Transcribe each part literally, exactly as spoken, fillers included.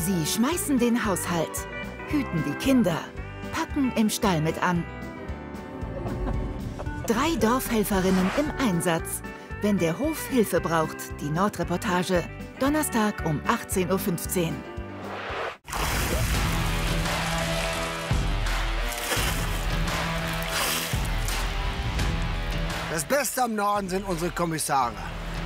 Sie schmeißen den Haushalt, hüten die Kinder, packen im Stall mit an. Drei Dorfhelferinnen im Einsatz, wenn der Hof Hilfe braucht. Die Nordreportage, Donnerstag um achtzehn Uhr fünfzehn. Das Beste am Norden sind unsere Kommissare.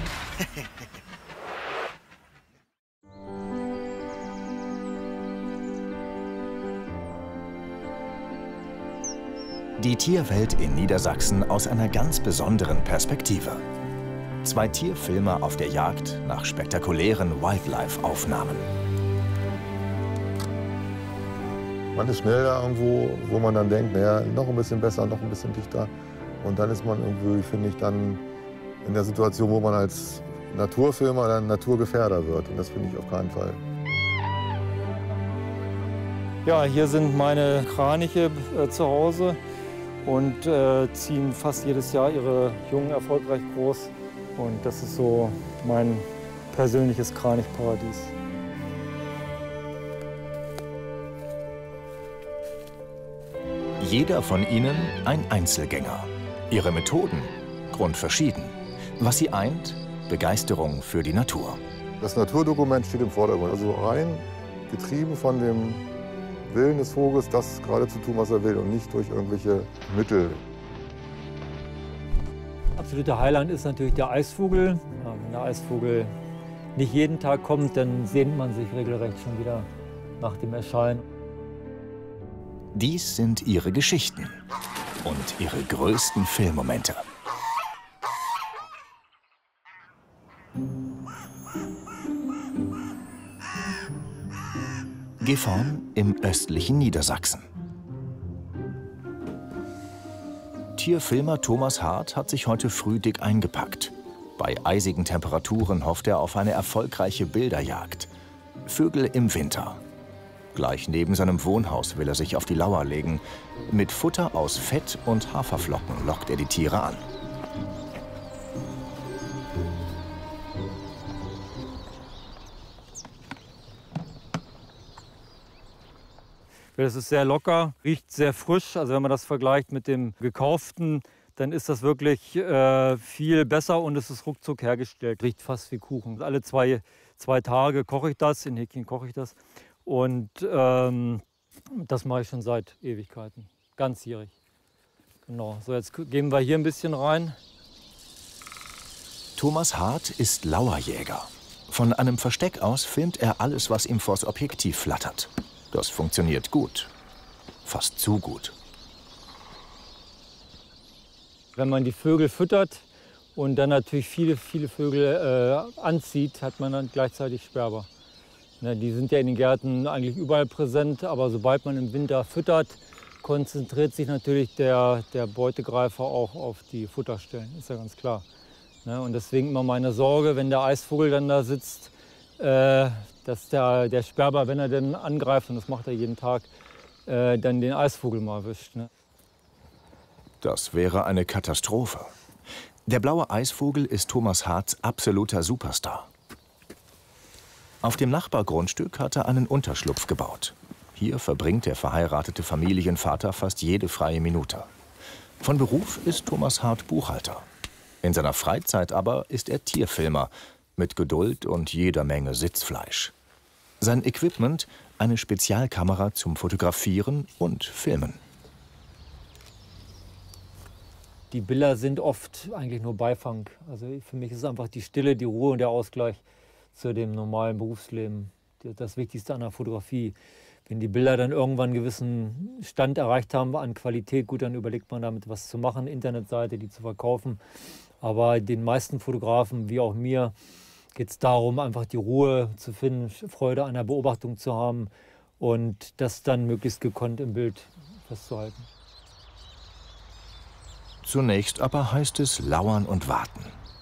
Die Tierwelt in Niedersachsen aus einer ganz besonderen Perspektive. Zwei Tierfilmer auf der Jagd nach spektakulären Wildlife-Aufnahmen. Man ist schnell da irgendwo, wo man dann denkt, naja, noch ein bisschen besser, noch ein bisschen dichter. Und dann ist man irgendwie, finde ich, dann in der Situation, wo man als Naturfilmer dann Naturgefährder wird. Und das finde ich auf keinen Fall. Ja, hier sind meine Kraniche äh, zu Hause und äh, ziehen fast jedes Jahr ihre Jungen erfolgreich groß. Und das ist so mein persönliches Kranichparadies. Jeder von ihnen ein Einzelgänger. Ihre Methoden grundverschieden. Was sie eint, Begeisterung für die Natur. Das Naturdokument steht im Vordergrund. Also rein getrieben von dem Willen des Vogels, das gerade zu tun, was er will, und nicht durch irgendwelche Mittel. Absoluter Heiland ist natürlich der Eisvogel. Wenn der Eisvogel nicht jeden Tag kommt, dann sehnt man sich regelrecht schon wieder nach dem Erscheinen. Dies sind ihre Geschichten und ihre größten Filmmomente. Gifhorn im östlichen Niedersachsen. Tierfilmer Thomas Hart hat sich heute früh dick eingepackt. Bei eisigen Temperaturen hofft er auf eine erfolgreiche Bilderjagd. Vögel im Winter. Gleich neben seinem Wohnhaus will er sich auf die Lauer legen. Mit Futter aus Fett und Haferflocken lockt er die Tiere an. Das ist sehr locker, riecht sehr frisch. Also wenn man das vergleicht mit dem gekauften, dann ist das wirklich äh, viel besser und es ist ruckzuck hergestellt. Riecht fast wie Kuchen. Alle zwei, zwei Tage koche ich das, in Häkchen koche ich das. Und ähm, das mache ich schon seit Ewigkeiten, ganzjährig. Genau. So, jetzt gehen wir hier ein bisschen rein. Thomas Hart ist Lauerjäger. Von einem Versteck aus filmt er alles, was ihm vors Objektiv flattert. Das funktioniert gut. Fast zu gut. Wenn man die Vögel füttert und dann natürlich viele, viele Vögel äh, anzieht, hat man dann gleichzeitig Sperber. Ne, die sind ja in den Gärten eigentlich überall präsent, aber sobald man im Winter füttert, konzentriert sich natürlich der, der Beutegreifer auch auf die Futterstellen, ist ja ganz klar. Ne, und deswegen immer meine Sorge, wenn der Eisvogel dann da sitzt, äh, dass der, der Sperber, wenn er denn angreift, und das macht er jeden Tag, äh, dann den Eisvogel mal erwischt. Ne? Das wäre eine Katastrophe. Der blaue Eisvogel ist Thomas Harts absoluter Superstar. Auf dem Nachbargrundstück hat er einen Unterschlupf gebaut. Hier verbringt der verheiratete Familienvater fast jede freie Minute. Von Beruf ist Thomas Hart Buchhalter. In seiner Freizeit aber ist er Tierfilmer mit Geduld und jeder Menge Sitzfleisch. Sein Equipment, eine Spezialkamera zum Fotografieren und Filmen. Die Bilder sind oft eigentlich nur Beifang. Also für mich ist es einfach die Stille, die Ruhe und der Ausgleich zu dem normalen Berufsleben. Das Wichtigste an der Fotografie. Wenn die Bilder dann irgendwann einen gewissen Stand erreicht haben an Qualität, gut, dann überlegt man damit was zu machen, Internetseite, die zu verkaufen. Aber den meisten Fotografen, wie auch mir, geht es darum, einfach die Ruhe zu finden, Freude an der Beobachtung zu haben und das dann möglichst gekonnt im Bild festzuhalten. Zunächst aber heißt es lauern und warten.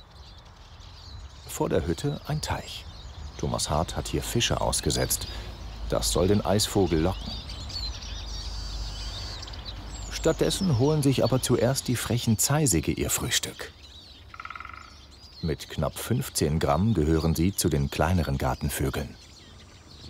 Vor der Hütte ein Teich. Thomas Hart hat hier Fische ausgesetzt. Das soll den Eisvogel locken. Stattdessen holen sich aber zuerst die frechen Zeisige ihr Frühstück. Mit knapp fünfzehn Gramm gehören sie zu den kleineren Gartenvögeln.